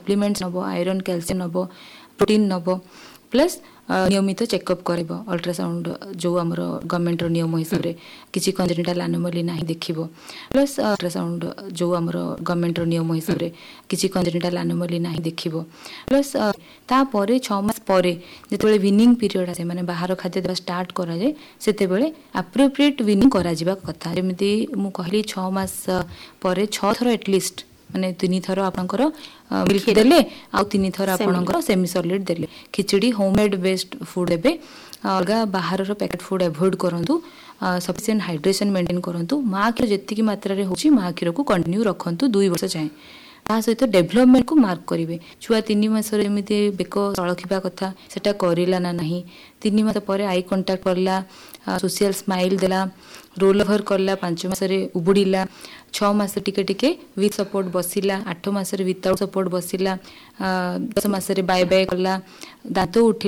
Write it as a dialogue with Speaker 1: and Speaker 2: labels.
Speaker 1: supplements नब iron calcium नब protein नब प्लस नियमित चेकअप कर अल्ट्रासाउंड जो आम गवर्नमेंट नियम हिसाब से किसी कंजेनिटाल एनोमली ना देख प्लस अल्ट्रासाउंड जो आम गवर्नमेंट नियम हिसाब से किसी कंजेनिटाल एनोमली ना देख प्लस तापर 6 मास पर जो विनिंग पीरियड आसे माने बाहर खाद्य देवा स्टार्ट करा जाए से एप्रोप्रिएट विनिंग करा जिबा कथा जेमती मु कहली 6 मास पर 6 थर एटलिस्ट माने 3 थर आपनकर मिल्क देले आ 3 थर आपनकर सेमी सॉलिड देले खिचड़ी होममेड बेस्ड फूड देबे अलगा बाहर रो पैकेट फूड अवॉइड करंतु सफिशिएंट हाइड्रेशन मेंटेन करंतु माँ क्षीर जेतिकी मात्रा रे होची माँ क्षीर को कंटिन्यू रखंतु 2 वर्ष जाए ता सहित डेभलपमेंट को मार्क करेंगे छुआ 3 मास जमी बेक सड़खा कथा सेटा करला ना नहीं 3 मास पर आई कंटाक्ट करला सोशल स्माइल देला रोल ओवर करला 5 मास उबुड़ीला 6 मास टिके टिके with support बसिला 8 mass without support बसिला 10 mass by bye करला दांत उठिला